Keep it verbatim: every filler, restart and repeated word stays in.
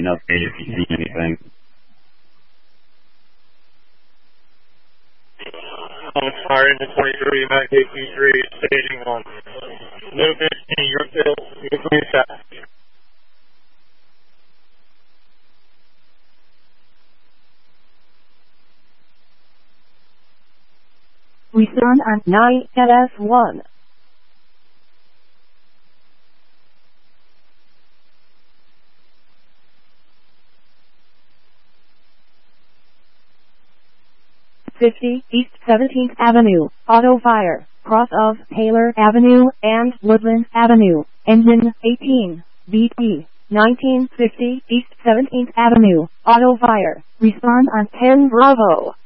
an update if you see anything. On fire into twenty-three, Mac A Q three, staging on Lucas in Yorkville, between south. Return on nine L S one. fifty East seventeenth Avenue, auto fire, cross of Taylor Avenue and Woodland Avenue, engine eighteen, B P, nineteen fifty East seventeenth Avenue, auto fire, respond on ten Bravo.